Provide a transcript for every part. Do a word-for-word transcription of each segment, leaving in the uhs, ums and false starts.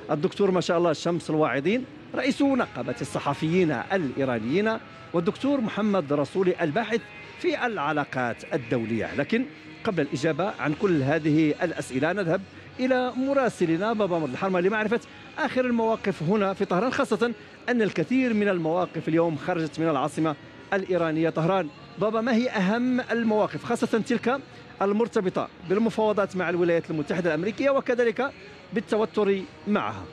الدكتور ما شاء الله شمس الواعظين رئيس نقابة الصحفيين الإيرانيين، والدكتور محمد رسولي الباحث في العلاقات الدولية. لكن قبل الإجابة عن كل هذه الأسئلة نذهب إلى مراسلنا بابا مرد الحرمة لمعرفة آخر المواقف هنا في طهران، خاصة أن الكثير من المواقف اليوم خرجت من العاصمة الإيرانية طهران. بابا، ما هي أهم المواقف خاصة تلك المرتبطة بالمفاوضات مع الولايات المتحدة الأمريكية وكذلك بالتوتر معها؟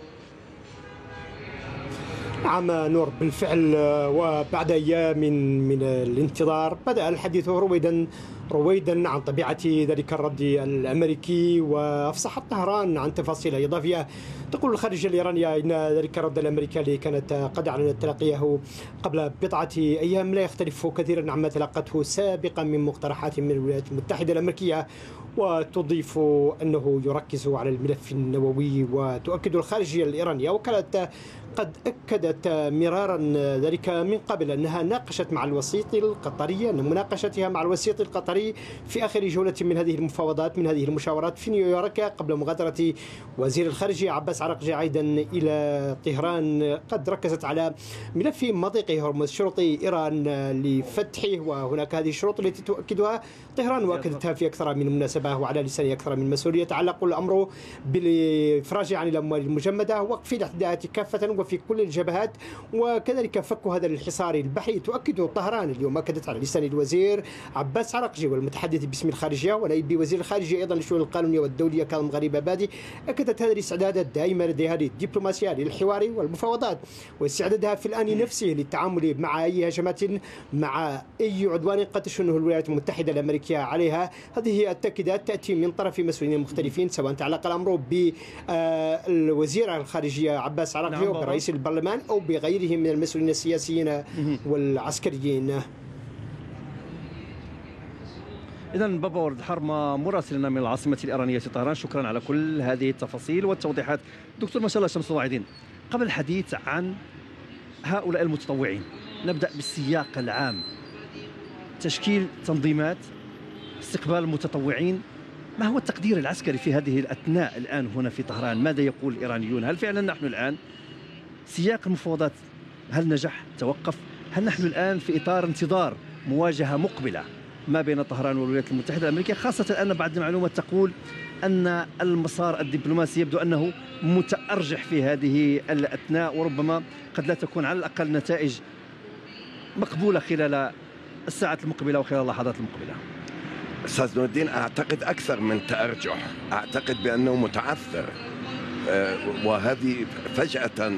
نعم نور، بالفعل وبعد أيام من من الانتظار بدأ الحديث رويدا رويدا عن طبيعة ذلك الرد الأمريكي، وأفصحت طهران عن تفاصيل إضافية. تقول الخارجية الإيرانية إن ذلك الرد الأمريكي الذي كانت قد أعلنت تلقيه قبل بضعة أيام لا يختلف كثيرا عما تلقته سابقا من مقترحات من الولايات المتحدة الأمريكية، وتضيف أنه يركز على الملف النووي. وتؤكد الخارجية الإيرانية وكالة قد أكدت مرارا ذلك من قبل أنها ناقشت مع الوسيط القطري، أن مناقشتها مع الوسيط القطري في آخر جولة من هذه المفاوضات من هذه المشاورات في نيويورك قبل مغادرة وزير الخارجية عباس عراقجي عيدا إلى طهران قد ركزت على ملف مضيق هرمز، شروط إيران لفتحه، وهناك هذه الشروط التي تؤكدها طهران وأكدتها في أكثر من مناسبة وعلى لسان أكثر من مسؤول. يتعلق الأمر بالإفراج عن الأموال المجمدة، وقف الاعتداءات كافة وفي كل الجبهات، وكذلك فك هذا الحصار البحري. تؤكد طهران اليوم، أكدت على لسان الوزير عباس عراقجي والمتحدث باسم الخارجية ونائب وزير الخارجية أيضا للشؤون القانونية والدولية كاظم غريب بادي، أكدت هذا الاستعداد الدائم لديها للدبلوماسية للحوار والمفاوضات، واستعدادها في الآن نفسه للتعامل مع أي هجمات مع أي عدوان قد تشنه الولايات المتحدة الأمريكية عليها. هذه التأكيدات تأتي من طرف مسؤولين مختلفين، سواء تعلق الأمر بالوزير الخارجية عباس عراقجي أو برئيس البرلمان أو بغيرهم من المسؤولين السياسيين والعسكريين. إذا بابا ولد الحرمة مراسلنا من العاصمة الإيرانية طهران، شكرا على كل هذه التفاصيل والتوضيحات. دكتور ما شاء الله شمس الواعظين، قبل الحديث عن هؤلاء المتطوعين نبدأ بالسياق العام، تشكيل تنظيمات، استقبال المتطوعين، ما هو التقدير العسكري في هذه الأثناء الآن هنا في طهران؟ ماذا يقول الإيرانيون؟ هل فعلا نحن الآن سياق المفاوضات هل نجح؟ توقف؟ هل نحن الآن في إطار انتظار مواجهة مقبلة ما بين طهران والولايات المتحدة الأمريكية، خاصة أن بعض المعلومات تقول أن المسار الدبلوماسي يبدو أنه متأرجح في هذه الأثناء، وربما قد لا تكون على الأقل نتائج مقبولة خلال الساعات المقبلة وخلال اللحظات المقبلة؟ أستاذ نور الدين، أعتقد أكثر من تأرجح، أعتقد بأنه متعثر، وهذه فجأة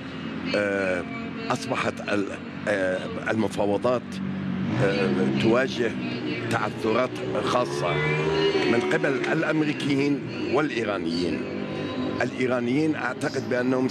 أصبحت المفاوضات تواجه تعثرات خاصة من قبل الأمريكيين والإيرانيين. الإيرانيين أعتقد بأنهم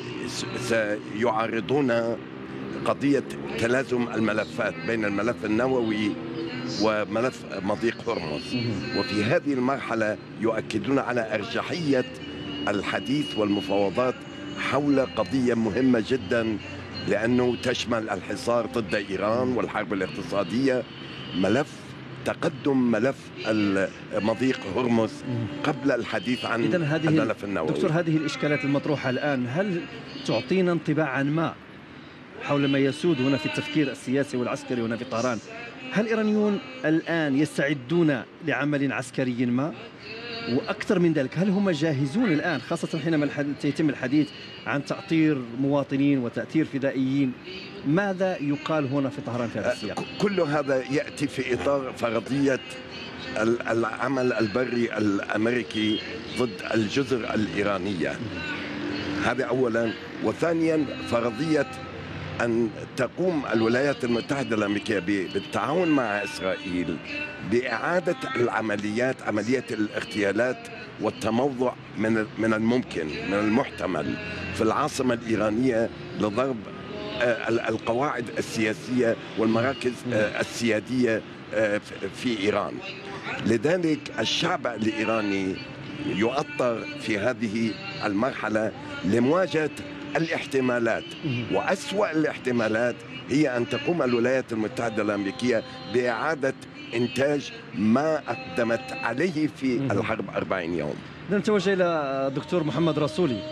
سيعارضون قضية تلازم الملفات بين الملف النووي وملف مضيق هرمز، وفي هذه المرحلة يؤكدون على أرجحية الحديث والمفاوضات حول قضية مهمة جدا، لأنه تشمل الحصار ضد إيران والحرب الاقتصادية، ملف تقدم ملف مضيق هرمز قبل الحديث عن الملف النووي. دكتور، هذه الإشكالات المطروحة الآن هل تعطينا انطباعا ما حول ما يسود هنا في التفكير السياسي والعسكري هنا في طهران؟ هل الإيرانيون الآن يستعدون لعمل عسكري ما؟ وأكثر من ذلك، هل هم جاهزون الآن، خاصة حينما يتم الحديث عن تأطير مواطنين وتأثير فدائيين؟ ماذا يقال هنا في طهران في هذا السياق؟ كل هذا يأتي في إطار فرضية العمل البري الأمريكي ضد الجزر الإيرانية، هذا أولا. وثانيا فرضية أن تقوم الولايات المتحدة الأمريكية بالتعاون مع إسرائيل بإعادة العمليات، عملية الاغتيالات والتموضع من من الممكن من المحتمل في العاصمة الإيرانية لضرب القواعد السياسية والمراكز السيادية في إيران. لذلك الشعب الإيراني يؤطر في هذه المرحلة لمواجهة الاحتمالات، وأسوأ الاحتمالات هي أن تقوم الولايات المتحدة الأمريكية بإعادة إنتاج ما أقدمت عليه في الحرب أربعين يوم. نتوجه إلى دكتور محمد رسولي.